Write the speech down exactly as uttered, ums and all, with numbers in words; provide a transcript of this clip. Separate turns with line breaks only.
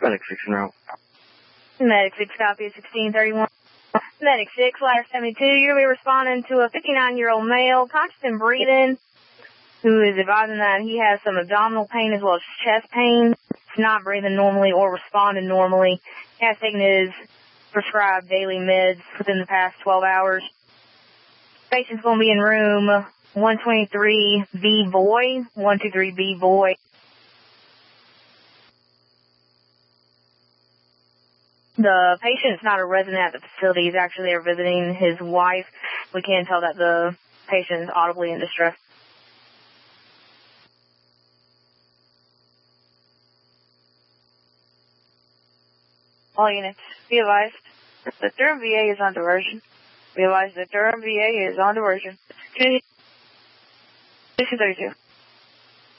Medic six en route.
Medic six, copy, sixteen thirty-one. Medic six, ladder seventy-two, you're going to be responding to a fifty-nine-year-old male, conscious and breathing, who is advising that he has some abdominal pain as well as chest pain. He's not breathing normally or responding normally. He has taken his prescribed daily meds within the past twelve hours. Patient's going to be in room one twenty-three B boy, one two three B boy. The patient's not a resident at the facility. He's actually there visiting his wife. We can tell that the patient is audibly in distress.
All units, be advised that Durham V A is on diversion. Be advised that Durham V A is on diversion. two thirty-two.